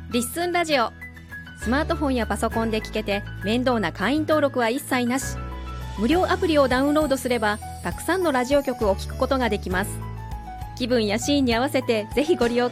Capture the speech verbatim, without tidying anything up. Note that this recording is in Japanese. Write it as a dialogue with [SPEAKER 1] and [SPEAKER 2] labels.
[SPEAKER 1] リッスンラジオ。スマートフォンやパソコンで聞けて面倒な会員登録は一切なし。無料アプリをダウンロードすればたくさんのラジオ局を聞くことができます。気分やシーンに合わせてぜひご利用